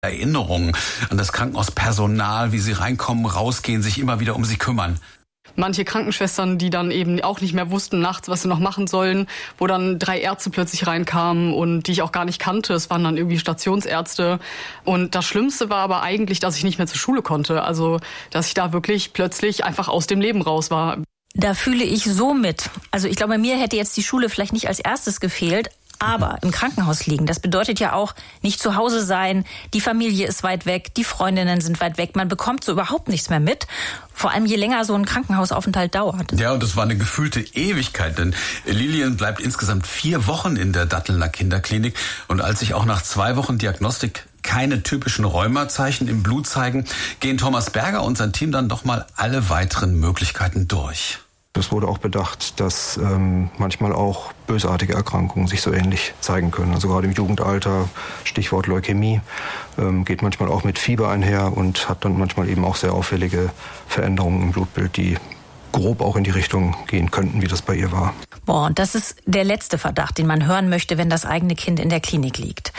Erinnerungen an das Krankenhauspersonal, wie sie reinkommen, rausgehen, sich immer wieder um sie kümmern. Manche Krankenschwestern, die dann eben auch nicht mehr wussten nachts, was sie noch machen sollen, wo dann 3 Ärzte plötzlich reinkamen und die ich auch gar nicht kannte. Es waren dann irgendwie Stationsärzte. Und das Schlimmste war aber eigentlich, dass ich nicht mehr zur Schule konnte. Also, dass ich da wirklich plötzlich einfach aus dem Leben raus war. Da fühle ich so mit. Also ich glaube, mir hätte jetzt die Schule vielleicht nicht als erstes gefehlt. Aber im Krankenhaus liegen, das bedeutet ja auch nicht zu Hause sein, die Familie ist weit weg, die Freundinnen sind weit weg, man bekommt so überhaupt nichts mehr mit. Vor allem je länger so ein Krankenhausaufenthalt dauert. Ja, und das war eine gefühlte Ewigkeit, denn Lilian bleibt insgesamt 4 Wochen in der Dattelner Kinderklinik. Und als sich auch nach 2 Wochen Diagnostik keine typischen Rheumazeichen im Blut zeigen, gehen Thomas Berger und sein Team dann doch mal alle weiteren Möglichkeiten durch. Es wurde auch bedacht, dass manchmal auch bösartige Erkrankungen sich so ähnlich zeigen können. Also gerade im Jugendalter, Stichwort Leukämie, geht manchmal auch mit Fieber einher und hat dann manchmal eben auch sehr auffällige Veränderungen im Blutbild, die grob auch in die Richtung gehen könnten, wie das bei ihr war. Boah, und das ist der letzte Verdacht, den man hören möchte, wenn das eigene Kind in der Klinik liegt.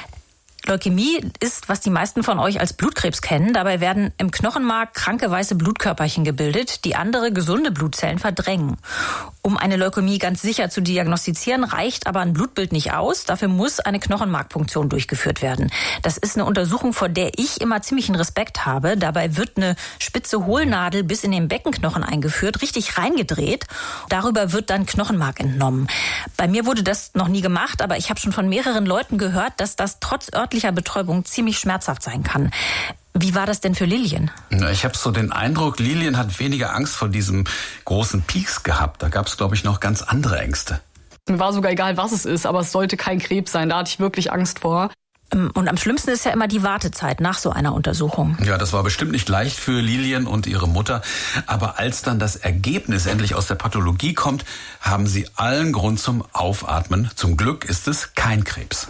Leukämie ist, was die meisten von euch als Blutkrebs kennen. Dabei werden im Knochenmark kranke weiße Blutkörperchen gebildet, die andere gesunde Blutzellen verdrängen. Um eine Leukämie ganz sicher zu diagnostizieren, reicht aber ein Blutbild nicht aus. Dafür muss eine Knochenmarkpunktion durchgeführt werden. Das ist eine Untersuchung, vor der ich immer ziemlichen Respekt habe. Dabei wird eine spitze Hohlnadel bis in den Beckenknochen eingeführt, richtig reingedreht. Darüber wird dann Knochenmark entnommen. Bei mir wurde das noch nie gemacht, aber ich habe schon von mehreren Leuten gehört, dass das trotz örtlicher Betäubung ziemlich schmerzhaft sein kann. Wie war das denn für Lilian? Ich habe so den Eindruck, Lilian hat weniger Angst vor diesem großen Peaks gehabt. Da gab es, glaube ich, noch ganz andere Ängste. Mir war sogar egal, was es ist, aber es sollte kein Krebs sein. Da hatte ich wirklich Angst vor. Und am schlimmsten ist ja immer die Wartezeit nach so einer Untersuchung. Ja, das war bestimmt nicht leicht für Lilian und ihre Mutter. Aber als dann das Ergebnis endlich aus der Pathologie kommt, haben sie allen Grund zum Aufatmen. Zum Glück ist es kein Krebs.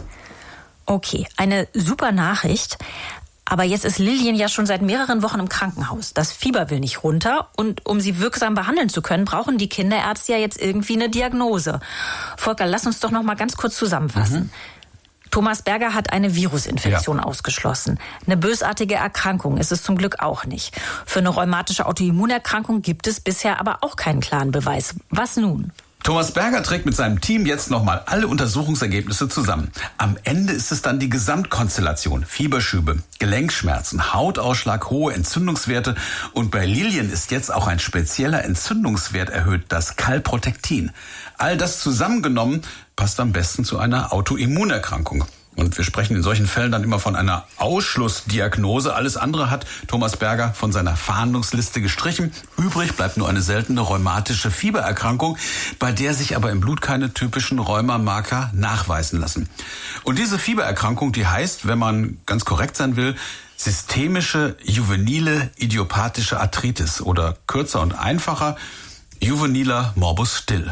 Okay, eine super Nachricht. Aber jetzt ist Lilian ja schon seit mehreren Wochen im Krankenhaus. Das Fieber will nicht runter. Und um sie wirksam behandeln zu können, brauchen die Kinderärzte ja jetzt irgendwie eine Diagnose. Volker, lass uns doch noch mal ganz kurz zusammenfassen. Thomas Berger hat eine Virusinfektion ausgeschlossen. Eine bösartige Erkrankung ist es zum Glück auch nicht. Für eine rheumatische Autoimmunerkrankung gibt es bisher aber auch keinen klaren Beweis. Was nun? Thomas Berger trägt mit seinem Team jetzt nochmal alle Untersuchungsergebnisse zusammen. Am Ende ist es dann die Gesamtkonstellation. Fieberschübe, Gelenkschmerzen, Hautausschlag, hohe Entzündungswerte. Und bei Lilian ist jetzt auch ein spezieller Entzündungswert erhöht, das Calprotectin. All das zusammengenommen passt am besten zu einer Autoimmunerkrankung. Und wir sprechen in solchen Fällen dann immer von einer Ausschlussdiagnose. Alles andere hat Thomas Berger von seiner Fahndungsliste gestrichen. Übrig bleibt nur eine seltene rheumatische Fiebererkrankung, bei der sich aber im Blut keine typischen Rheumamarker nachweisen lassen. Und diese Fiebererkrankung, die heißt, wenn man ganz korrekt sein will, systemische juvenile idiopathische Arthritis oder kürzer und einfacher juveniler Morbus Still.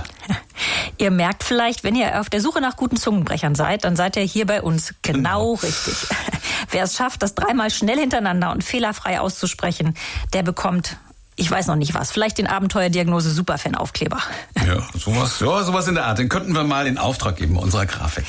Ihr merkt vielleicht, wenn ihr auf der Suche nach guten Zungenbrechern seid, dann seid ihr hier bei uns genau richtig. Wer es schafft, das 3-mal schnell hintereinander und fehlerfrei auszusprechen, der bekommt, ich weiß noch nicht was, vielleicht den Abenteuerdiagnose Superfan-Aufkleber. Ja, sowas in der Art. Den könnten wir mal in Auftrag geben, unserer Grafik.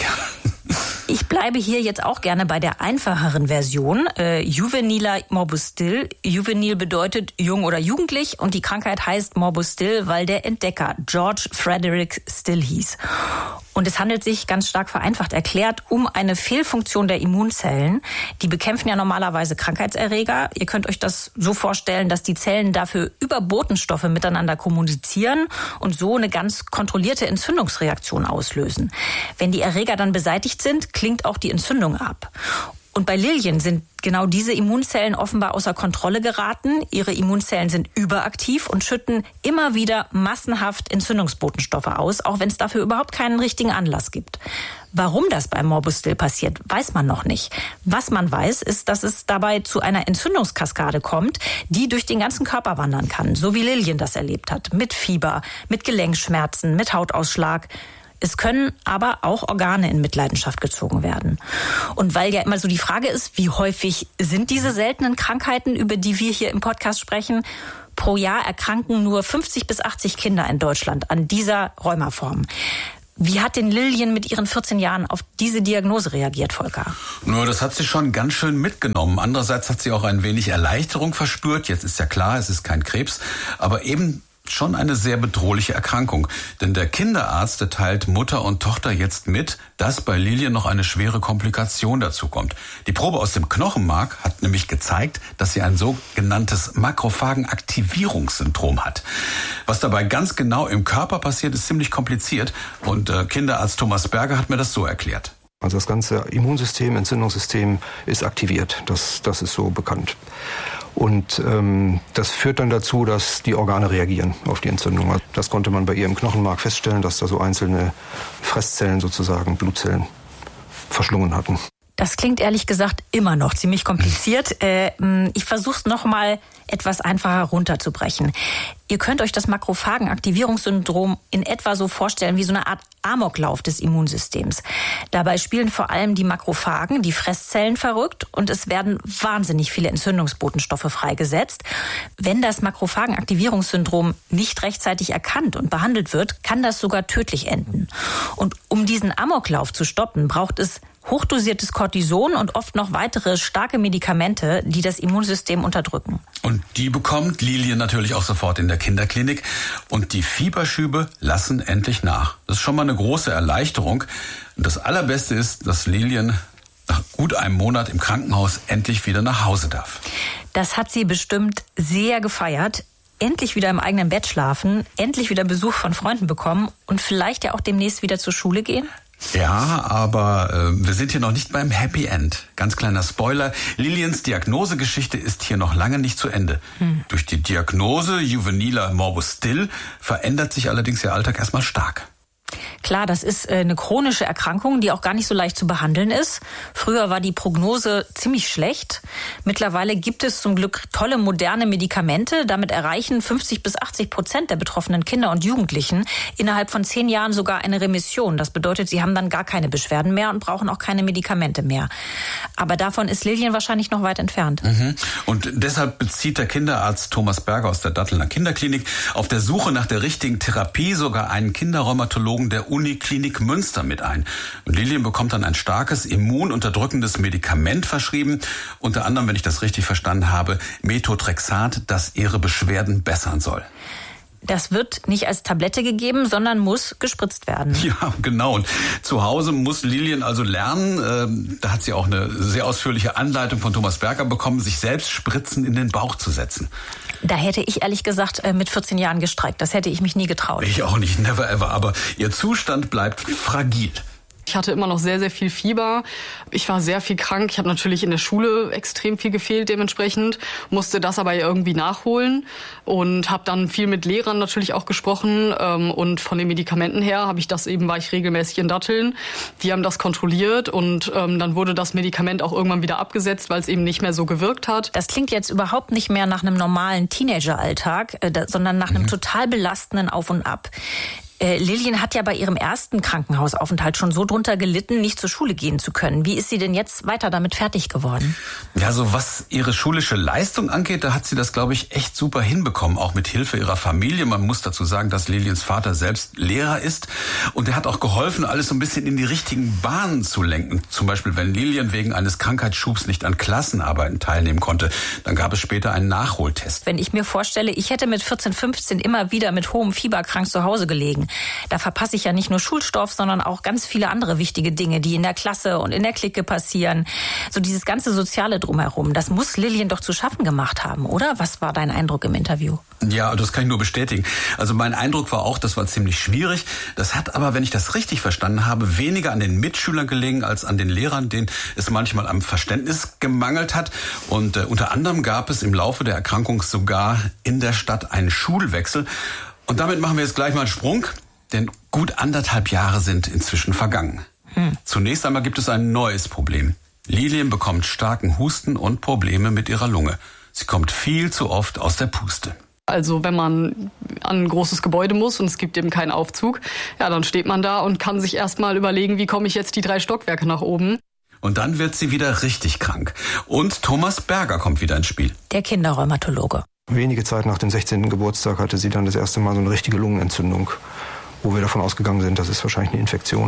Ich bleibe hier jetzt auch gerne bei der einfacheren Version. Juveniler Morbus Still. Juvenil bedeutet jung oder jugendlich und die Krankheit heißt Morbus Still, weil der Entdecker George Frederick Still hieß. Und es handelt sich, ganz stark vereinfacht erklärt, um eine Fehlfunktion der Immunzellen. Die bekämpfen ja normalerweise Krankheitserreger. Ihr könnt euch das so vorstellen, dass die Zellen dafür über Botenstoffe miteinander kommunizieren und so eine ganz kontrollierte Entzündungsreaktion auslösen. Wenn die Erreger dann beseitigt sind, klingt auch die Entzündung ab. Und bei Lilian sind genau diese Immunzellen offenbar außer Kontrolle geraten. Ihre Immunzellen sind überaktiv und schütten immer wieder massenhaft Entzündungsbotenstoffe aus, auch wenn es dafür überhaupt keinen richtigen Anlass gibt. Warum das beim Morbus Still passiert, weiß man noch nicht. Was man weiß, ist, dass es dabei zu einer Entzündungskaskade kommt, die durch den ganzen Körper wandern kann, so wie Lilian das erlebt hat. Mit Fieber, mit Gelenkschmerzen, mit Hautausschlag. Es können aber auch Organe in Mitleidenschaft gezogen werden. Und weil ja immer so die Frage ist, wie häufig sind diese seltenen Krankheiten, über die wir hier im Podcast sprechen? Pro Jahr erkranken nur 50 bis 80 Kinder in Deutschland an dieser Rheumaform. Wie hat denn Lilian mit ihren 14 Jahren auf diese Diagnose reagiert, Volker? Nur, das hat sie schon ganz schön mitgenommen. Andererseits hat sie auch ein wenig Erleichterung verspürt. Jetzt ist ja klar, es ist kein Krebs, aber eben schon eine sehr bedrohliche Erkrankung. Denn der Kinderarzt, der teilt Mutter und Tochter jetzt mit, dass bei Lilian noch eine schwere Komplikation dazu kommt. Die Probe aus dem Knochenmark hat nämlich gezeigt, dass sie ein sogenanntes Makrophagenaktivierungssyndrom hat. Was dabei ganz genau im Körper passiert, ist ziemlich kompliziert. Und Kinderarzt Thomas Berger hat mir das so erklärt. Also das ganze Immunsystem, Entzündungssystem ist aktiviert. Das ist so bekannt. Und das führt dann dazu, dass die Organe reagieren auf die Entzündung. Das konnte man bei ihr im Knochenmark feststellen, dass da so einzelne Fresszellen sozusagen, Blutzellen, verschlungen hatten. Das klingt ehrlich gesagt immer noch ziemlich kompliziert. Ich versuche es noch mal etwas einfacher runterzubrechen. Ihr könnt euch das Makrophagenaktivierungssyndrom in etwa so vorstellen wie so eine Art Amoklauf des Immunsystems. Dabei spielen vor allem die Makrophagen, die Fresszellen, verrückt und es werden wahnsinnig viele Entzündungsbotenstoffe freigesetzt. Wenn das Makrophagenaktivierungssyndrom nicht rechtzeitig erkannt und behandelt wird, kann das sogar tödlich enden. Und um diesen Amoklauf zu stoppen, braucht es hochdosiertes Cortison und oft noch weitere starke Medikamente, die das Immunsystem unterdrücken. Und die bekommt Lilian natürlich auch sofort in der Kinderklinik. Und die Fieberschübe lassen endlich nach. Das ist schon mal eine große Erleichterung. Und das Allerbeste ist, dass Lilian nach gut einem Monat im Krankenhaus endlich wieder nach Hause darf. Das hat sie bestimmt sehr gefeiert. Endlich wieder im eigenen Bett schlafen, endlich wieder Besuch von Freunden bekommen und vielleicht ja auch demnächst wieder zur Schule gehen? Ja, aber wir sind hier noch nicht beim Happy End. Ganz kleiner Spoiler, Lilians Diagnosegeschichte ist hier noch lange nicht zu Ende. Durch die Diagnose juveniler Morbus Still verändert sich allerdings ihr Alltag erstmal stark. Klar, das ist eine chronische Erkrankung, die auch gar nicht so leicht zu behandeln ist. Früher war die Prognose ziemlich schlecht. Mittlerweile gibt es zum Glück tolle moderne Medikamente. Damit erreichen 50-80% der betroffenen Kinder und Jugendlichen innerhalb von 10 Jahren sogar eine Remission. Das bedeutet, sie haben dann gar keine Beschwerden mehr und brauchen auch keine Medikamente mehr. Aber davon ist Lilian wahrscheinlich noch weit entfernt. Und deshalb bezieht der Kinderarzt Thomas Berger aus der Dattelner Kinderklinik auf der Suche nach der richtigen Therapie sogar einen Kinderrheumatologen der Uniklinik Münster mit ein. Und Lilian bekommt dann ein starkes, immununterdrückendes Medikament verschrieben. Unter anderem, wenn ich das richtig verstanden habe, Methotrexat, das ihre Beschwerden bessern soll. Das wird nicht als Tablette gegeben, sondern muss gespritzt werden. Ja, genau. Und zu Hause muss Lilian also lernen, da hat sie auch eine sehr ausführliche Anleitung von Thomas Berger bekommen, sich selbst Spritzen in den Bauch zu setzen. Da hätte ich ehrlich gesagt mit 14 Jahren gestreikt. Das hätte ich mich nie getraut. Ich auch nicht, never ever. Aber ihr Zustand bleibt fragil. Ich hatte immer noch sehr, sehr viel Fieber. Ich war sehr viel krank. Ich habe natürlich in der Schule extrem viel gefehlt dementsprechend, musste das aber irgendwie nachholen und habe dann viel mit Lehrern natürlich auch gesprochen. Und von den Medikamenten her war ich regelmäßig in Datteln. Die haben das kontrolliert und dann wurde das Medikament auch irgendwann wieder abgesetzt, weil es eben nicht mehr so gewirkt hat. Das klingt jetzt überhaupt nicht mehr nach einem normalen Teenageralltag, sondern nach einem total belastenden Auf und Ab. Lilian hat ja bei ihrem ersten Krankenhausaufenthalt schon so drunter gelitten, nicht zur Schule gehen zu können. Wie ist sie denn jetzt weiter damit fertig geworden? Ja, so was ihre schulische Leistung angeht, da hat sie das, glaube ich, echt super hinbekommen, auch mit Hilfe ihrer Familie. Man muss dazu sagen, dass Lilians Vater selbst Lehrer ist und er hat auch geholfen, alles so ein bisschen in die richtigen Bahnen zu lenken. Zum Beispiel, wenn Lilian wegen eines Krankheitsschubs nicht an Klassenarbeiten teilnehmen konnte, dann gab es später einen Nachholtest. Wenn ich mir vorstelle, ich hätte mit 14, 15 immer wieder mit hohem Fieber krank zu Hause gelegen, da verpasse ich ja nicht nur Schulstoff, sondern auch ganz viele andere wichtige Dinge, die in der Klasse und in der Clique passieren. So dieses ganze Soziale drumherum, das muss Lilian doch zu schaffen gemacht haben, oder? Was war dein Eindruck im Interview? Ja, das kann ich nur bestätigen. Also mein Eindruck war auch, das war ziemlich schwierig. Das hat aber, wenn ich das richtig verstanden habe, weniger an den Mitschülern gelegen als an den Lehrern, denen es manchmal am Verständnis gemangelt hat. Und unter anderem gab es im Laufe der Erkrankung sogar in der Stadt einen Schulwechsel. Und damit machen wir jetzt gleich mal einen Sprung, denn gut 1,5 Jahre sind inzwischen vergangen. Zunächst einmal gibt es ein neues Problem. Lilian bekommt starken Husten und Probleme mit ihrer Lunge. Sie kommt viel zu oft aus der Puste. Also wenn man an ein großes Gebäude muss und es gibt eben keinen Aufzug, ja, dann steht man da und kann sich erstmal überlegen, wie komme ich jetzt die 3 Stockwerke nach oben. Und dann wird sie wieder richtig krank. Und Thomas Berger kommt wieder ins Spiel. Der Kinderrheumatologe. Wenige Zeit nach dem 16. Geburtstag hatte sie dann das erste Mal so eine richtige Lungenentzündung. wo wir davon ausgegangen sind, das ist wahrscheinlich eine Infektion.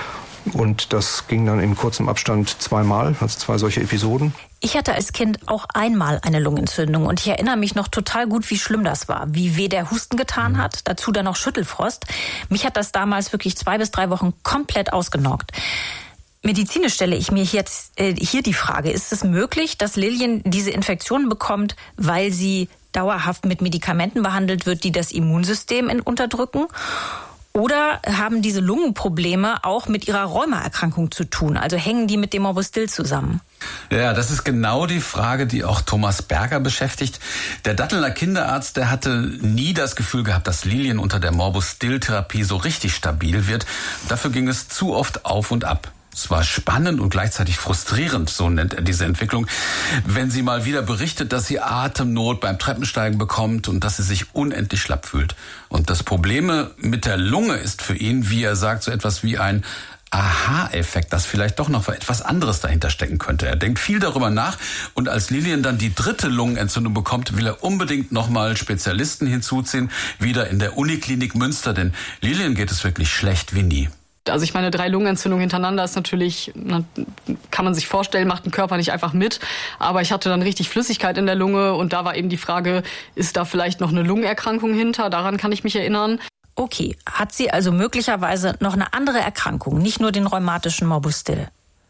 Und das ging dann in kurzem Abstand zweimal, also 2 solche Episoden. Ich hatte als Kind auch einmal eine Lungenentzündung und ich erinnere mich noch total gut, wie schlimm das war. Wie weh der Husten getan hat, dazu dann noch Schüttelfrost. Mich hat das damals wirklich 2 bis 3 Wochen komplett ausgenockt. Medizinisch stelle ich mir jetzt hier die Frage, ist es möglich, dass Lilian diese Infektion bekommt, weil sie dauerhaft mit Medikamenten behandelt wird, die das Immunsystem unterdrücken? Oder haben diese Lungenprobleme auch mit ihrer Rheumaerkrankung zu tun? Also hängen die mit dem Morbus Dill zusammen? Ja, das ist genau die Frage, die auch Thomas Berger beschäftigt. Der Dattelner Kinderarzt, der hatte nie das Gefühl gehabt, dass Lilian unter der Morbus Dill-Therapie so richtig stabil wird. Dafür ging es zu oft auf und ab. Es war spannend und gleichzeitig frustrierend, so nennt er diese Entwicklung, wenn sie mal wieder berichtet, dass sie Atemnot beim Treppensteigen bekommt und dass sie sich unendlich schlapp fühlt. Und das Problem mit der Lunge ist für ihn, wie er sagt, so etwas wie ein Aha-Effekt, dass vielleicht doch noch etwas anderes dahinter stecken könnte. Er denkt viel darüber nach und als Lilian dann die 3. Lungenentzündung bekommt, will er unbedingt nochmal Spezialisten hinzuziehen, wieder in der Uniklinik Münster, denn Lilian geht es wirklich schlecht wie nie. Also ich meine, 3 Lungenentzündungen hintereinander ist natürlich, kann man sich vorstellen, macht ein Körper nicht einfach mit. Aber ich hatte dann richtig Flüssigkeit in der Lunge und da war eben die Frage, ist da vielleicht noch eine Lungenerkrankung hinter? Daran kann ich mich erinnern. Okay, hat sie also möglicherweise noch eine andere Erkrankung, nicht nur den rheumatischen Morbus Dill?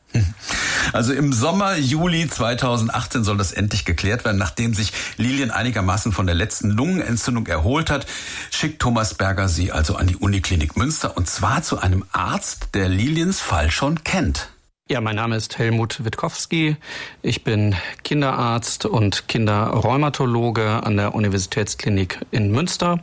Also im Sommer, Juli 2018 soll das endlich geklärt werden. Nachdem sich Lilian einigermaßen von der letzten Lungenentzündung erholt hat, schickt Thomas Berger sie also an die Uniklinik Münster und zwar zu einem Arzt, der Lilians Fall schon kennt. Ja, mein Name ist Helmut Witkowski. Ich bin Kinderarzt und Kinderrheumatologe an der Universitätsklinik in Münster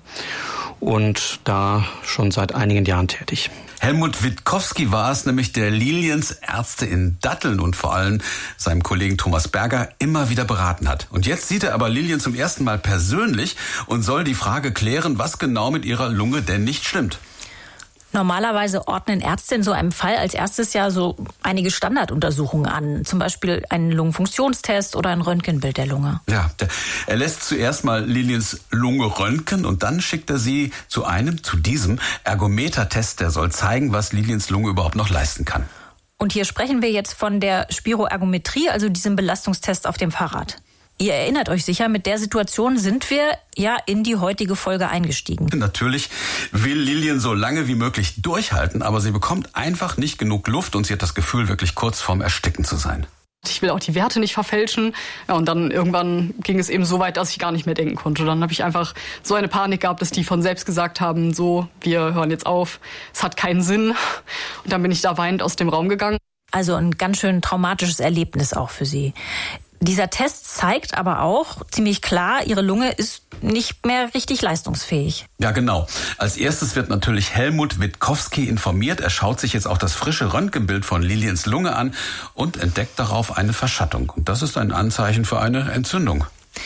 und da schon seit einigen Jahren tätig. Helmut Witkowski war es nämlich, der Lilians Ärzte in Datteln und vor allem seinem Kollegen Thomas Berger immer wieder beraten hat. Und jetzt sieht er aber Lilian zum ersten Mal persönlich und soll die Frage klären, was genau mit ihrer Lunge denn nicht stimmt. Normalerweise ordnen Ärzte in so einem Fall als erstes ja so einige Standarduntersuchungen an. Zum Beispiel einen Lungenfunktionstest oder ein Röntgenbild der Lunge. Ja, er lässt zuerst mal Lilians Lunge röntgen und dann schickt er sie zu diesem Ergometertest, der soll zeigen, was Lilians Lunge überhaupt noch leisten kann. Und hier sprechen wir jetzt von der Spiroergometrie, also diesem Belastungstest auf dem Fahrrad. Ihr erinnert euch sicher, mit der Situation sind wir ja in die heutige Folge eingestiegen. Natürlich will Lilian so lange wie möglich durchhalten, aber sie bekommt einfach nicht genug Luft und sie hat das Gefühl, wirklich kurz vorm Ersticken zu sein. Ich will auch die Werte nicht verfälschen. Ja, und dann irgendwann ging es eben so weit, dass ich gar nicht mehr denken konnte. Dann habe ich einfach so eine Panik gehabt, dass die von selbst gesagt haben, so, wir hören jetzt auf, es hat keinen Sinn. Und dann bin ich da weinend aus dem Raum gegangen. Also ein ganz schön traumatisches Erlebnis auch für sie. Dieser Test zeigt aber auch ziemlich klar, ihre Lunge ist nicht mehr richtig leistungsfähig. Ja, genau. Als erstes wird natürlich Helmut Witkowski informiert. Er schaut sich jetzt auch das frische Röntgenbild von Lilians Lunge an und entdeckt darauf eine Verschattung. Und das ist ein Anzeichen für eine Entzündung.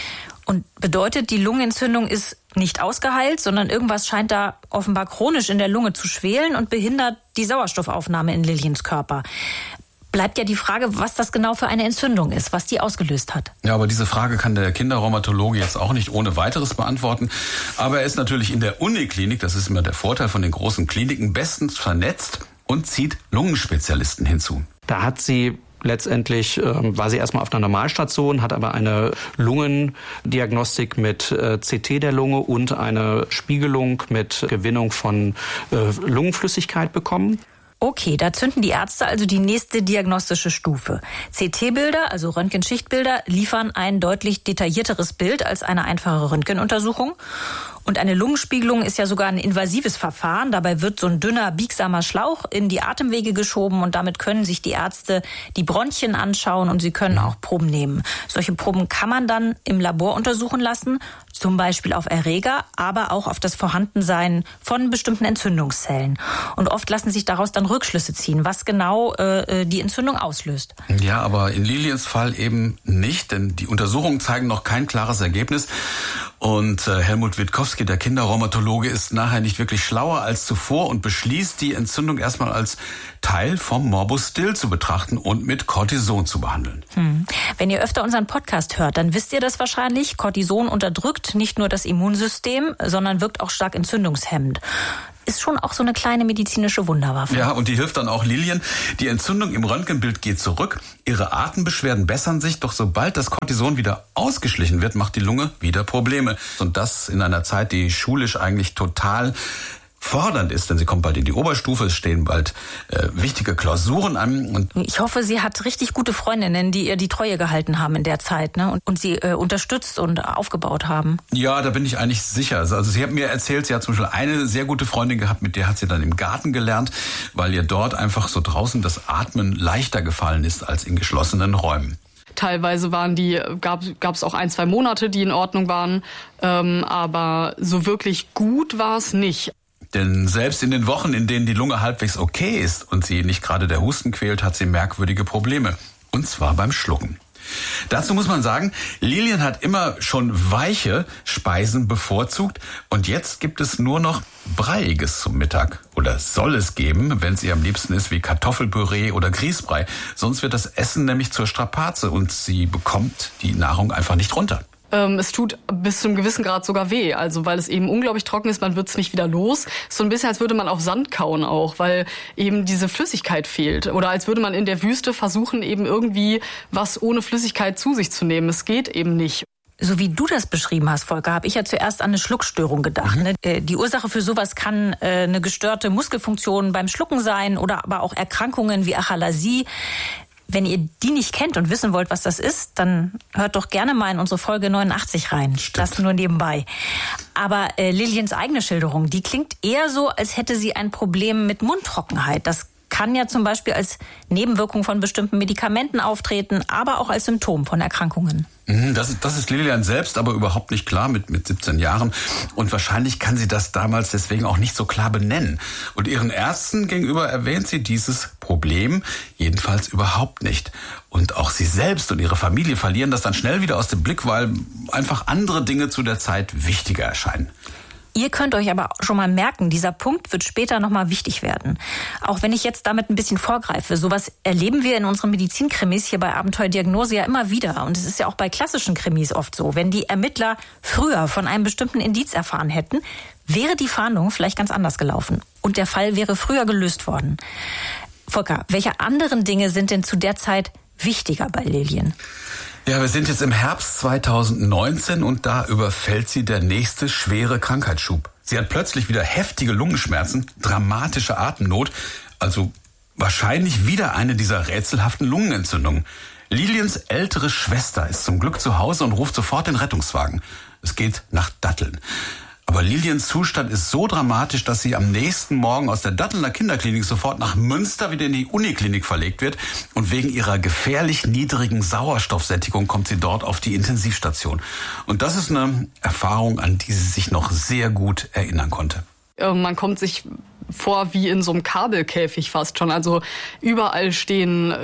Und bedeutet, die Lungenentzündung ist nicht ausgeheilt, sondern irgendwas scheint da offenbar chronisch in der Lunge zu schwelen und behindert die Sauerstoffaufnahme in Lilians Körper. Bleibt ja die Frage, was das genau für eine Entzündung ist, was die ausgelöst hat. Ja, aber diese Frage kann der Kinderrheumatologe jetzt auch nicht ohne weiteres beantworten. Aber er ist natürlich in der Uniklinik, das ist immer der Vorteil von den großen Kliniken, bestens vernetzt und zieht Lungenspezialisten hinzu. Da hat sie letztendlich, war sie erstmal auf einer Normalstation, hat aber eine Lungendiagnostik mit CT der Lunge und eine Spiegelung mit Gewinnung von Lungenflüssigkeit bekommen. Okay, da zünden die Ärzte also die nächste diagnostische Stufe. CT-Bilder, also Röntgenschichtbilder, liefern ein deutlich detaillierteres Bild als eine einfache Röntgenuntersuchung. Und eine Lungenspiegelung ist ja sogar ein invasives Verfahren. Dabei wird so ein dünner, biegsamer Schlauch in die Atemwege geschoben und damit können sich die Ärzte die Bronchien anschauen und sie können auch Proben nehmen. Solche Proben kann man dann im Labor untersuchen lassen, zum Beispiel auf Erreger, aber auch auf das Vorhandensein von bestimmten Entzündungszellen. Und oft lassen sich daraus dann Rückschlüsse ziehen, was genau die Entzündung auslöst. Ja, aber in Lilians Fall eben nicht, denn die Untersuchungen zeigen noch kein klares Ergebnis. Und Helmut Witkowski, der Kinderrheumatologe, ist nachher nicht wirklich schlauer als zuvor und beschließt, die Entzündung erstmal als Teil vom Morbus Dill zu betrachten und mit Cortison zu behandeln. Wenn ihr öfter unseren Podcast hört, dann wisst ihr das wahrscheinlich. Cortison unterdrückt nicht nur das Immunsystem, sondern wirkt auch stark entzündungshemmend. ist schon auch so eine kleine medizinische Wunderwaffe. Ja, und die hilft dann auch Lilian. Die Entzündung im Röntgenbild geht zurück, ihre Atembeschwerden bessern sich, doch sobald das Cortison wieder ausgeschlichen wird, macht die Lunge wieder Probleme. Und das in einer Zeit, die schulisch eigentlich total fordernd ist, denn sie kommt bald in die Oberstufe, es stehen bald wichtige Klausuren an. Und ich hoffe, sie hat richtig gute Freundinnen, die ihr die Treue gehalten haben in der Zeit, ne? Und sie unterstützt und aufgebaut haben. Ja, da bin ich eigentlich sicher. Also sie hat mir erzählt, sie hat zum Beispiel eine sehr gute Freundin gehabt, mit der hat sie dann im Garten gelernt, weil ihr dort einfach so draußen das Atmen leichter gefallen ist als in geschlossenen Räumen. Teilweise gab es auch 1-2 Monate, die in Ordnung waren, aber so wirklich gut war es nicht. Denn selbst in den Wochen, in denen die Lunge halbwegs okay ist und sie nicht gerade der Husten quält, hat sie merkwürdige Probleme. Und zwar beim Schlucken. Dazu muss man sagen, Lilian hat immer schon weiche Speisen bevorzugt und jetzt gibt es nur noch Breiiges zum Mittag. Oder soll es geben, wenn es ihr am liebsten ist, wie Kartoffelpüree oder Grießbrei. Sonst wird das Essen nämlich zur Strapaze und sie bekommt die Nahrung einfach nicht runter. Es tut bis zu einem gewissen Grad sogar weh, also weil es eben unglaublich trocken ist, man wird es nicht wieder los. So ein bisschen, als würde man auf Sand kauen auch, weil eben diese Flüssigkeit fehlt. Oder als würde man in der Wüste versuchen, eben irgendwie was ohne Flüssigkeit zu sich zu nehmen. Es geht eben nicht. So wie du das beschrieben hast, Volker, habe ich ja zuerst an eine Schluckstörung gedacht. Die Ursache für sowas kann eine gestörte Muskelfunktion beim Schlucken sein oder aber auch Erkrankungen wie Achalasie. Wenn ihr die nicht kennt und wissen wollt, was das ist, dann hört doch gerne mal in unsere Folge 89 rein. Stimmt. Das nur nebenbei. Aber Lilians eigene Schilderung, die klingt eher so, als hätte sie ein Problem mit Mundtrockenheit. Das kann ja zum Beispiel als Nebenwirkung von bestimmten Medikamenten auftreten, aber auch als Symptom von Erkrankungen. Das ist Lilian selbst aber überhaupt nicht klar mit 17 Jahren. Und wahrscheinlich kann sie das damals deswegen auch nicht so klar benennen. Und ihren Ärzten gegenüber erwähnt sie dieses Problem jedenfalls überhaupt nicht. Und auch sie selbst und ihre Familie verlieren das dann schnell wieder aus dem Blick, weil einfach andere Dinge zu der Zeit wichtiger erscheinen. Ihr könnt euch aber schon mal merken, dieser Punkt wird später nochmal wichtig werden. Auch wenn ich jetzt damit ein bisschen vorgreife. Sowas erleben wir in unseren Medizinkrimis hier bei Abenteuerdiagnose ja immer wieder. Und es ist ja auch bei klassischen Krimis oft so. Wenn die Ermittler früher von einem bestimmten Indiz erfahren hätten, wäre die Fahndung vielleicht ganz anders gelaufen. Und der Fall wäre früher gelöst worden. Volker, welche anderen Dinge sind denn zu der Zeit wichtiger bei Lilian? Ja, wir sind jetzt im Herbst 2019 und da überfällt sie der nächste schwere Krankheitsschub. Sie hat plötzlich wieder heftige Lungenschmerzen, dramatische Atemnot, also wahrscheinlich wieder eine dieser rätselhaften Lungenentzündungen. Lilians ältere Schwester ist zum Glück zu Hause und ruft sofort den Rettungswagen. Es geht nach Datteln. Aber Lilians Zustand ist so dramatisch, dass sie am nächsten Morgen aus der Dattelner Kinderklinik sofort nach Münster wieder in die Uniklinik verlegt wird. Und wegen ihrer gefährlich niedrigen Sauerstoffsättigung kommt sie dort auf die Intensivstation. Und das ist eine Erfahrung, an die sie sich noch sehr gut erinnern konnte. Man kommt sich vor wie in so einem Kabelkäfig fast schon. Also überall stehen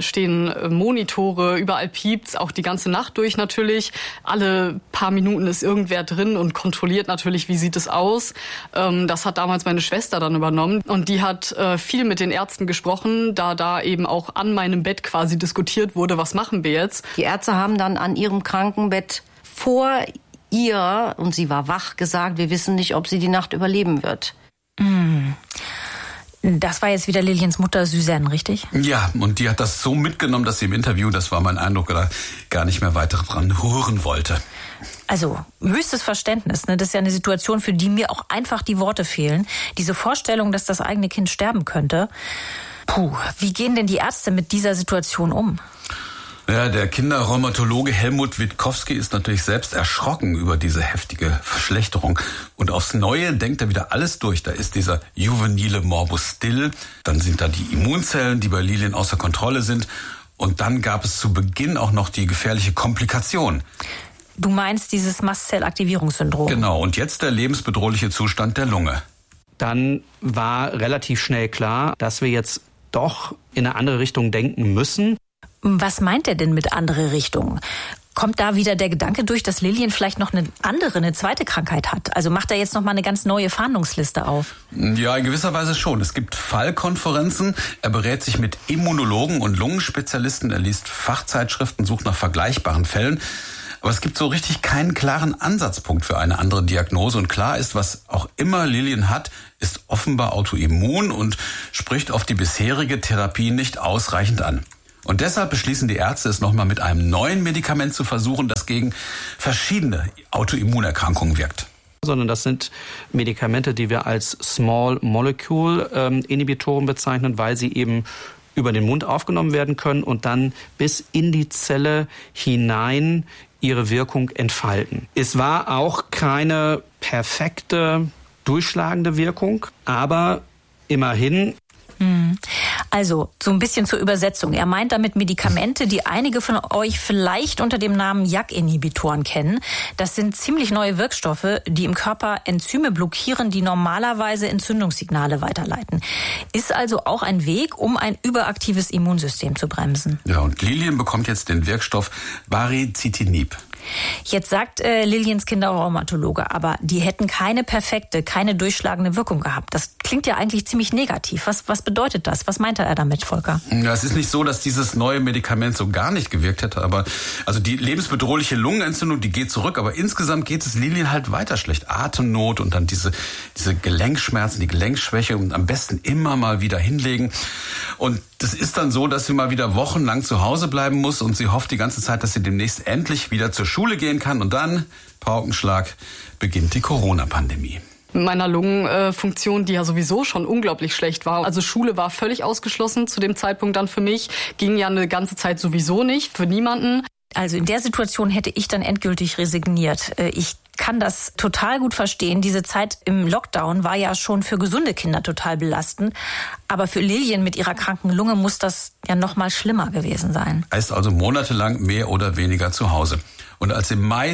Monitore, überall piept's, auch die ganze Nacht durch natürlich. Alle paar Minuten ist irgendwer drin und kontrolliert natürlich, wie sieht es aus. Das hat damals meine Schwester dann übernommen und die hat viel mit den Ärzten gesprochen, da eben auch an meinem Bett quasi diskutiert wurde, was machen wir jetzt. Die Ärzte haben dann an ihrem Krankenbett vor ihr, und sie war wach, gesagt, wir wissen nicht, ob sie die Nacht überleben wird. Das war jetzt wieder Lilians Mutter Suzanne, richtig? Ja, und die hat das so mitgenommen, dass sie im Interview, das war mein Eindruck, gar nicht mehr weiter dran hören wollte. Also höchstes Verständnis. Ne? Das ist ja eine Situation, für die mir auch einfach die Worte fehlen. Diese Vorstellung, dass das eigene Kind sterben könnte. Puh, wie gehen denn die Ärzte mit dieser Situation um? Ja, der Kinderrheumatologe Helmut Witkowski ist natürlich selbst erschrocken über diese heftige Verschlechterung. Und aufs Neue denkt er wieder alles durch. Da ist dieser juvenile Morbus Still, dann sind da die Immunzellen, die bei Lilian außer Kontrolle sind. Und dann gab es zu Beginn auch noch die gefährliche Komplikation. Du meinst dieses Mastzellaktivierungssyndrom? Genau, und jetzt der lebensbedrohliche Zustand der Lunge. Dann war relativ schnell klar, dass wir jetzt doch in eine andere Richtung denken müssen. Was meint er denn mit andere Richtung? Kommt da wieder der Gedanke durch, dass Lilian vielleicht noch eine zweite Krankheit hat? Also macht er jetzt noch mal eine ganz neue Fahndungsliste auf? Ja, in gewisser Weise schon. Es gibt Fallkonferenzen. Er berät sich mit Immunologen und Lungenspezialisten. Er liest Fachzeitschriften, sucht nach vergleichbaren Fällen. Aber es gibt so richtig keinen klaren Ansatzpunkt für eine andere Diagnose. Und klar ist, was auch immer Lilian hat, ist offenbar autoimmun und spricht auf die bisherige Therapie nicht ausreichend an. Und deshalb beschließen die Ärzte, es nochmal mit einem neuen Medikament zu versuchen, das gegen verschiedene Autoimmunerkrankungen wirkt. Sondern das sind Medikamente, die wir als Small Molecule Inhibitoren bezeichnen, weil sie eben über den Mund aufgenommen werden können und dann bis in die Zelle hinein ihre Wirkung entfalten. Es war auch keine perfekte, durchschlagende Wirkung, aber immerhin. Also, so ein bisschen zur Übersetzung. Er meint damit Medikamente, die einige von euch vielleicht unter dem Namen JAK-Inhibitoren kennen. Das sind ziemlich neue Wirkstoffe, die im Körper Enzyme blockieren, die normalerweise Entzündungssignale weiterleiten. Ist also auch ein Weg, um ein überaktives Immunsystem zu bremsen. Ja, und Lilian bekommt jetzt den Wirkstoff Baricitinib. Jetzt sagt Lilians Kinderrheumatologe, aber die hätten keine perfekte, keine durchschlagende Wirkung gehabt. Das klingt ja eigentlich ziemlich negativ. Was bedeutet das? Was meinte er damit, Volker? Ja, es ist nicht so, dass dieses neue Medikament so gar nicht gewirkt hätte, aber also die lebensbedrohliche Lungenentzündung, die geht zurück, aber insgesamt geht es Lilian halt weiter schlecht. Atemnot und dann diese Gelenkschmerzen, die Gelenkschwäche und am besten immer mal wieder hinlegen. Und das ist dann so, dass sie mal wieder wochenlang zu Hause bleiben muss und sie hofft die ganze Zeit, dass sie demnächst endlich wieder zur Schule gehen kann. Und dann, Paukenschlag, beginnt die Corona-Pandemie. Mit meiner Lungenfunktion, die ja sowieso schon unglaublich schlecht war. Also Schule war völlig ausgeschlossen zu dem Zeitpunkt dann für mich. Ging ja eine ganze Zeit sowieso nicht, für niemanden. Also in der Situation hätte ich dann endgültig resigniert. Ich kann das total gut verstehen. Diese Zeit im Lockdown war ja schon für gesunde Kinder total belastend. Aber für Lilian mit ihrer kranken Lunge muss das ja noch mal schlimmer gewesen sein. Heißt also monatelang mehr oder weniger zu Hause. Und als im Mai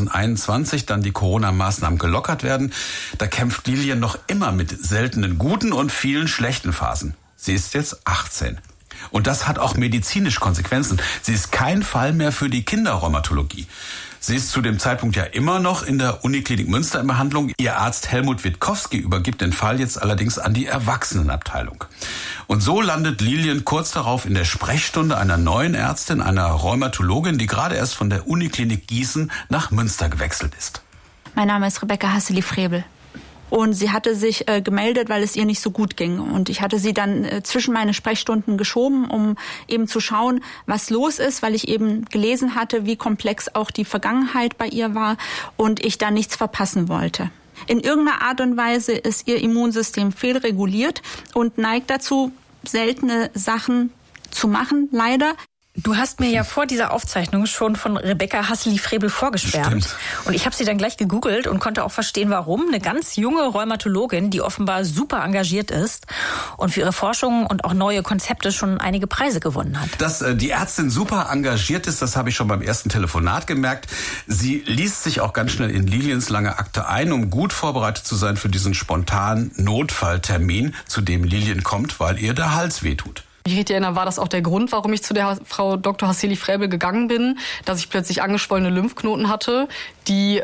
2021 dann die Corona-Maßnahmen gelockert werden, da kämpft Lilian noch immer mit seltenen guten und vielen schlechten Phasen. Sie ist jetzt 18. Und das hat auch medizinisch Konsequenzen. Sie ist kein Fall mehr für die Kinderrheumatologie. Sie ist zu dem Zeitpunkt ja immer noch in der Uniklinik Münster in Behandlung. Ihr Arzt Helmut Witkowski übergibt den Fall jetzt allerdings an die Erwachsenenabteilung. Und so landet Lilian kurz darauf in der Sprechstunde einer neuen Ärztin, einer Rheumatologin, die gerade erst von der Uniklinik Gießen nach Münster gewechselt ist. Mein Name ist Rebecca Hasseli-Frebel. Und sie hatte sich gemeldet, weil es ihr nicht so gut ging. Und ich hatte sie dann zwischen meine Sprechstunden geschoben, um eben zu schauen, was los ist, weil ich eben gelesen hatte, wie komplex auch die Vergangenheit bei ihr war und ich da nichts verpassen wollte. In irgendeiner Art und Weise ist ihr Immunsystem fehlreguliert und neigt dazu, seltene Sachen zu machen, leider. Du hast mir ja vor dieser Aufzeichnung schon von Rebecca Hasseli-Frebel vorgeschwärmt. Stimmt. Und ich habe sie dann gleich gegoogelt und konnte auch verstehen, warum. Eine ganz junge Rheumatologin, die offenbar super engagiert ist und für ihre Forschung und auch neue Konzepte schon einige Preise gewonnen hat. Dass die Ärztin super engagiert ist, das habe ich schon beim ersten Telefonat gemerkt. Sie liest sich auch ganz schnell in Lilians lange Akte ein, um gut vorbereitet zu sein für diesen spontanen Notfalltermin, zu dem Lilian kommt, weil ihr der Hals wehtut. Ich richtig erinnere, war das auch der Grund, warum ich zu der Frau Dr. Hasseli-Frebel gegangen bin, dass ich plötzlich angeschwollene Lymphknoten hatte, die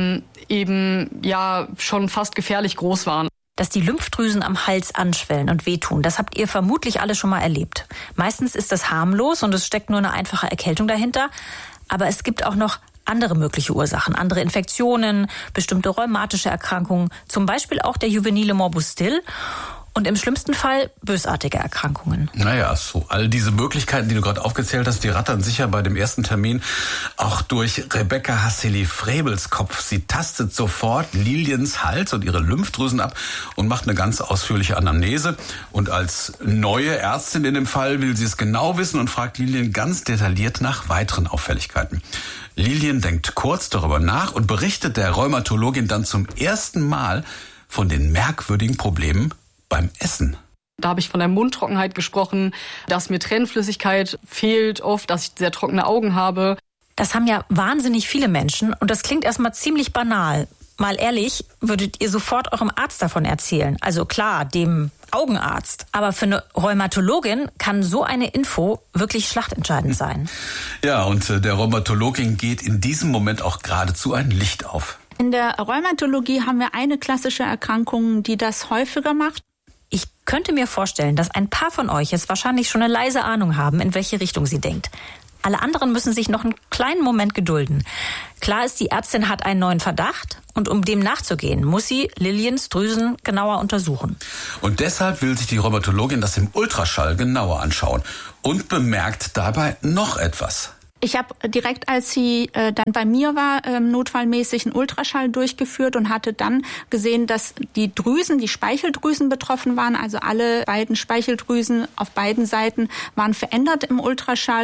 eben ja schon fast gefährlich groß waren. Dass die Lymphdrüsen am Hals anschwellen und wehtun, das habt ihr vermutlich alle schon mal erlebt. Meistens ist das harmlos und es steckt nur eine einfache Erkältung dahinter. Aber es gibt auch noch andere mögliche Ursachen, andere Infektionen, bestimmte rheumatische Erkrankungen, zum Beispiel auch der juvenile Morbus Still. Und im schlimmsten Fall bösartige Erkrankungen. Naja, so all diese Möglichkeiten, die du gerade aufgezählt hast, die rattern sicher bei dem ersten Termin auch durch Rebecca Hasseli-Frebels Kopf. Sie tastet sofort Lilians Hals und ihre Lymphdrüsen ab und macht eine ganz ausführliche Anamnese. Und als neue Ärztin in dem Fall will sie es genau wissen und fragt Lilian ganz detailliert nach weiteren Auffälligkeiten. Lilian denkt kurz darüber nach und berichtet der Rheumatologin dann zum ersten Mal von den merkwürdigen Problemen beim Essen. Da habe ich von der Mundtrockenheit gesprochen, dass mir Tränenflüssigkeit fehlt oft, dass ich sehr trockene Augen habe. Das haben ja wahnsinnig viele Menschen und das klingt erstmal ziemlich banal. Mal ehrlich, würdet ihr sofort eurem Arzt davon erzählen? Also klar, dem Augenarzt. Aber für eine Rheumatologin kann so eine Info wirklich schlachtentscheidend sein. Ja, und der Rheumatologin geht in diesem Moment auch geradezu ein Licht auf. In der Rheumatologie haben wir eine klassische Erkrankung, die das häufiger macht. Ich könnte mir vorstellen, dass ein paar von euch jetzt wahrscheinlich schon eine leise Ahnung haben, in welche Richtung sie denkt. Alle anderen müssen sich noch einen kleinen Moment gedulden. Klar ist, die Ärztin hat einen neuen Verdacht und um dem nachzugehen, muss sie Liliens Drüsen genauer untersuchen. Und deshalb will sich die Rheumatologin das im Ultraschall genauer anschauen und bemerkt dabei noch etwas. Ich habe direkt, als sie dann bei mir war, notfallmäßig einen Ultraschall durchgeführt und hatte dann gesehen, dass die Drüsen, die Speicheldrüsen betroffen waren. Also alle beiden Speicheldrüsen auf beiden Seiten waren verändert im Ultraschall.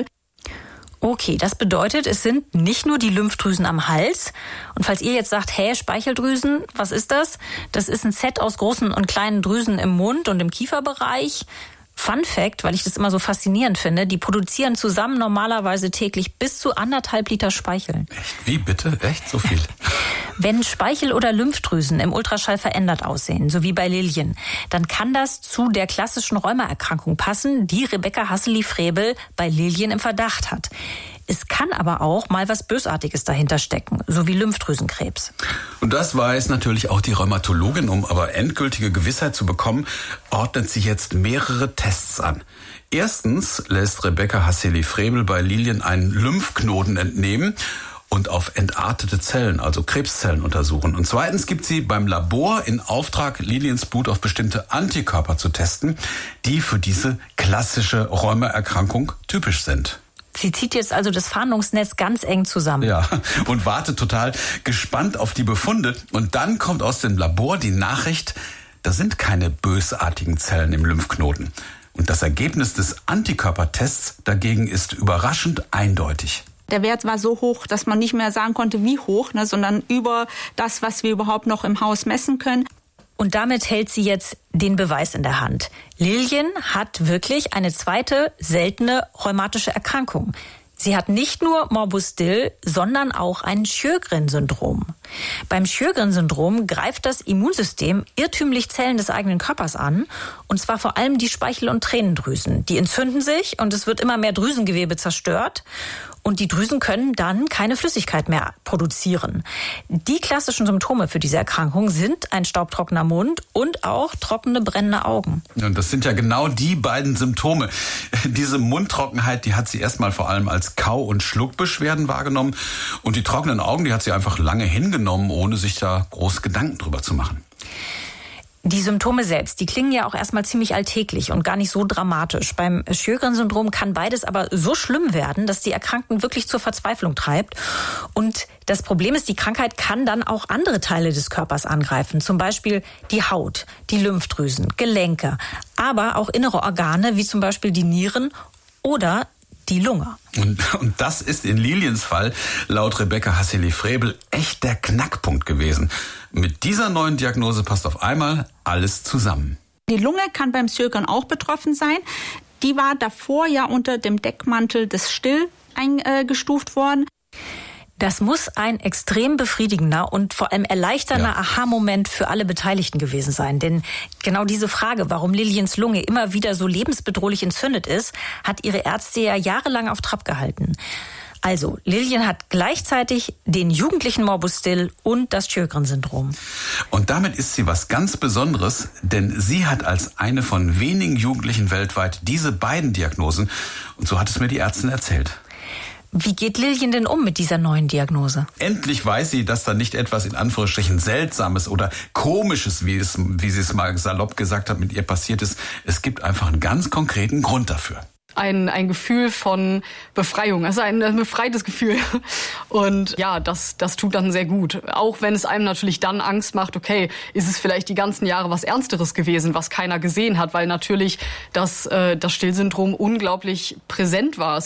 Okay, das bedeutet, es sind nicht nur die Lymphdrüsen am Hals. Und falls ihr jetzt sagt, Speicheldrüsen, was ist das? Das ist ein Set aus großen und kleinen Drüsen im Mund und im Kieferbereich. Fun Fact, weil ich das immer so faszinierend finde, die produzieren zusammen normalerweise täglich bis zu 1,5 Liter Speichel. Echt? Wie bitte? Echt? So viel? Wenn Speichel- oder Lymphdrüsen im Ultraschall verändert aussehen, so wie bei Lilien, dann kann das zu der klassischen Rheumaerkrankung passen, die Rebecca Hassely-Frebel bei Lilien im Verdacht hat. Es kann aber auch mal was Bösartiges dahinter stecken, so wie Lymphdrüsenkrebs. Und das weiß natürlich auch die Rheumatologin. Um aber endgültige Gewissheit zu bekommen, ordnet sie jetzt mehrere Tests an. Erstens lässt Rebecca Hassely-Frebel bei Lilien einen Lymphknoten entnehmen und auf entartete Zellen, also Krebszellen, untersuchen. Und zweitens gibt sie beim Labor in Auftrag, Liliens Blut auf bestimmte Antikörper zu testen, die für diese klassische Rheumaerkrankung typisch sind. Sie zieht jetzt also das Fahndungsnetz ganz eng zusammen. Ja, und wartet total gespannt auf die Befunde. Und dann kommt aus dem Labor die Nachricht, da sind keine bösartigen Zellen im Lymphknoten. Und das Ergebnis des Antikörpertests dagegen ist überraschend eindeutig. Der Wert war so hoch, dass man nicht mehr sagen konnte, wie hoch, sondern über das, was wir überhaupt noch im Haus messen können. Und damit hält sie jetzt den Beweis in der Hand. Lilien hat wirklich eine zweite seltene rheumatische Erkrankung. Sie hat nicht nur Morbus Still, sondern auch ein Sjögren-Syndrom. Beim Sjögren-Syndrom greift das Immunsystem irrtümlich Zellen des eigenen Körpers an, und zwar vor allem die Speichel- und Tränendrüsen. Die entzünden sich und es wird immer mehr Drüsengewebe zerstört. Und die Drüsen können dann keine Flüssigkeit mehr produzieren. Die klassischen Symptome für diese Erkrankung sind ein staubtrockener Mund und auch trockene, brennende Augen. Und das sind ja genau die beiden Symptome. Diese Mundtrockenheit, die hat sie erstmal vor allem als Kau- und Schluckbeschwerden wahrgenommen. Und die trockenen Augen, die hat sie einfach lange hingenommen, ohne sich da große Gedanken drüber zu machen. Die Symptome selbst, die klingen ja auch erstmal ziemlich alltäglich und gar nicht so dramatisch. Beim Sjögren-Syndrom kann beides aber so schlimm werden, dass die Erkrankten wirklich zur Verzweiflung treibt. Und das Problem ist, die Krankheit kann dann auch andere Teile des Körpers angreifen. Zum Beispiel die Haut, die Lymphdrüsen, Gelenke, aber auch innere Organe, wie zum Beispiel die Nieren oder die Lunge. Und das ist in Liliens Fall laut Rebecca Hassely-Frebel echt der Knackpunkt gewesen. Mit dieser neuen Diagnose passt auf einmal alles zusammen. Die Lunge kann beim Sjögren auch betroffen sein. Die war davor ja unter dem Deckmantel des Still eingestuft worden. Das muss ein extrem befriedigender und vor allem erleichternder Aha-Moment für alle Beteiligten gewesen sein. Denn genau diese Frage, warum Liliens Lunge immer wieder so lebensbedrohlich entzündet ist, hat ihre Ärzte ja jahrelang auf Trab gehalten. Also, Lilien hat gleichzeitig den jugendlichen Morbus Still und das Sjögren-Syndrom. Und damit ist sie was ganz Besonderes, denn sie hat als eine von wenigen Jugendlichen weltweit diese beiden Diagnosen. Und so hat es mir die Ärztin erzählt. Wie geht Lilien denn um mit dieser neuen Diagnose? Endlich weiß sie, dass da nicht etwas in Anführungsstrichen Seltsames oder Komisches, wie sie es mal salopp gesagt hat, mit ihr passiert ist. Es gibt einfach einen ganz konkreten Grund dafür. Ein Gefühl von Befreiung, also ein befreites Gefühl. Und ja, das tut dann sehr gut. Auch wenn es einem natürlich dann Angst macht, okay, ist es vielleicht die ganzen Jahre was Ernsteres gewesen, was keiner gesehen hat, weil natürlich das Still-Syndrom unglaublich präsent war.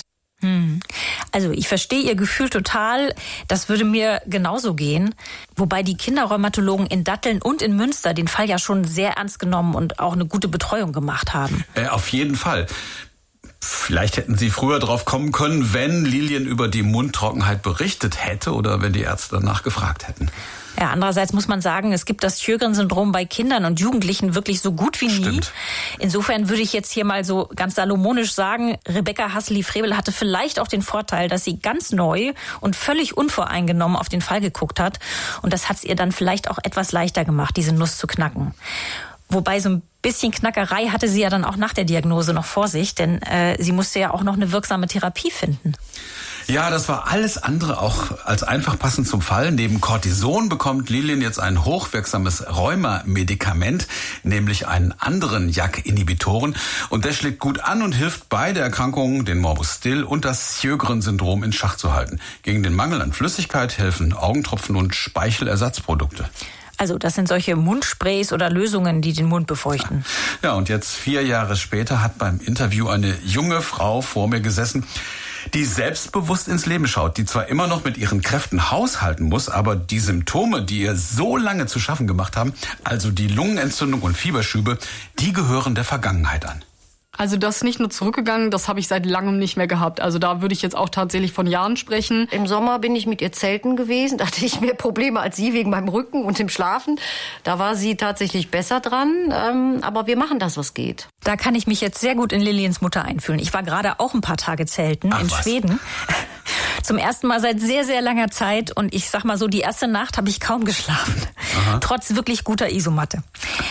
Also ich verstehe Ihr Gefühl total. Das würde mir genauso gehen. Wobei die Kinderrheumatologen in Datteln und in Münster den Fall ja schon sehr ernst genommen und auch eine gute Betreuung gemacht haben. Auf jeden Fall. Vielleicht hätten Sie früher drauf kommen können, wenn Lilien über die Mundtrockenheit berichtet hätte oder wenn die Ärzte danach gefragt hätten. Ja, andererseits muss man sagen, es gibt das Sjögren-Syndrom bei Kindern und Jugendlichen wirklich so gut wie nie. Stimmt. Insofern würde ich jetzt hier mal so ganz salomonisch sagen, Rebecca Hassely-Frebel hatte vielleicht auch den Vorteil, dass sie ganz neu und völlig unvoreingenommen auf den Fall geguckt hat. Und das hat es ihr dann vielleicht auch etwas leichter gemacht, diese Nuss zu knacken. Wobei so ein bisschen Knackerei hatte sie ja dann auch nach der Diagnose noch vor sich, denn sie musste ja auch noch eine wirksame Therapie finden. Ja, das war alles andere auch als einfach passend zum Fall. Neben Cortison bekommt Lilian jetzt ein hochwirksames Rheuma-Medikament, nämlich einen anderen JAK-Inhibitoren. Und der schlägt gut an und hilft beide Erkrankungen, den Morbus Still und das Sjögren-Syndrom, in Schach zu halten. Gegen den Mangel an Flüssigkeit helfen Augentropfen und Speichelersatzprodukte. Also das sind solche Mundsprays oder Lösungen, die den Mund befeuchten. Ja, und jetzt 4 Jahre später hat beim Interview eine junge Frau vor mir gesessen, die selbstbewusst ins Leben schaut, die zwar immer noch mit ihren Kräften haushalten muss, aber die Symptome, die ihr so lange zu schaffen gemacht haben, also die Lungenentzündung und Fieberschübe, die gehören der Vergangenheit an. Also das ist nicht nur zurückgegangen, das habe ich seit langem nicht mehr gehabt. Also da würde ich jetzt auch tatsächlich von Jahren sprechen. Im Sommer bin ich mit ihr zelten gewesen. Da hatte ich mehr Probleme als sie wegen meinem Rücken und dem Schlafen. Da war sie tatsächlich besser dran. Aber wir machen das, was geht. Da kann ich mich jetzt sehr gut in Lilians Mutter einfühlen. Ich war gerade auch ein paar Tage zelten in Schweden. Zum ersten Mal seit sehr, sehr langer Zeit. Und ich sag mal so, die erste Nacht habe ich kaum geschlafen. Aha. Trotz wirklich guter Isomatte.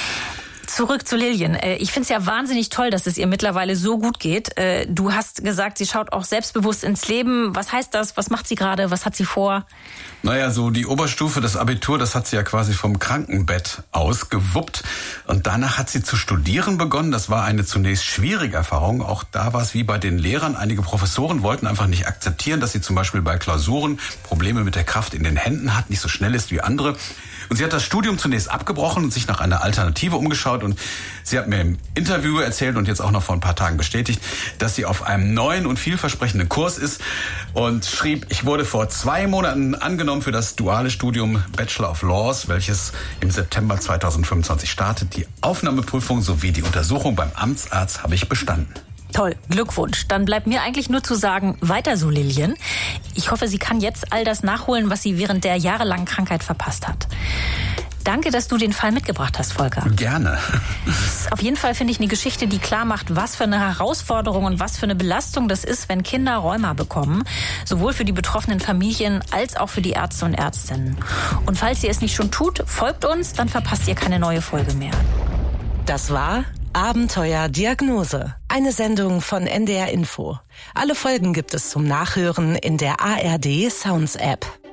Zurück zu Lilian. Ich finde es ja wahnsinnig toll, dass es ihr mittlerweile so gut geht. Du hast gesagt, sie schaut auch selbstbewusst ins Leben. Was heißt das? Was macht sie gerade? Was hat sie vor? Naja, so die Oberstufe, das Abitur, das hat sie ja quasi vom Krankenbett aus gewuppt. Und danach hat sie zu studieren begonnen. Das war eine zunächst schwierige Erfahrung. Auch da war es wie bei den Lehrern. Einige Professoren wollten einfach nicht akzeptieren, dass sie zum Beispiel bei Klausuren Probleme mit der Kraft in den Händen hat, nicht so schnell ist wie andere. Und sie hat das Studium zunächst abgebrochen und sich nach einer Alternative umgeschaut. Und sie hat mir im Interview erzählt und jetzt auch noch vor ein paar Tagen bestätigt, dass sie auf einem neuen und vielversprechenden Kurs ist und schrieb, ich wurde vor 2 Monaten angenommen für das duale Studium Bachelor of Laws, welches im September 2025 startet. Die Aufnahmeprüfung sowie die Untersuchung beim Amtsarzt habe ich bestanden. Toll, Glückwunsch. Dann bleibt mir eigentlich nur zu sagen, weiter so, Lilian. Ich hoffe, sie kann jetzt all das nachholen, was sie während der jahrelangen Krankheit verpasst hat. Danke, dass du den Fall mitgebracht hast, Volker. Gerne. Auf jeden Fall finde ich eine Geschichte, die klar macht, was für eine Herausforderung und was für eine Belastung das ist, wenn Kinder Rheuma bekommen. Sowohl für die betroffenen Familien als auch für die Ärzte und Ärztinnen. Und falls ihr es nicht schon tut, folgt uns, dann verpasst ihr keine neue Folge mehr. Das war Abenteuer Diagnose. Eine Sendung von NDR Info. Alle Folgen gibt es zum Nachhören in der ARD Sounds App.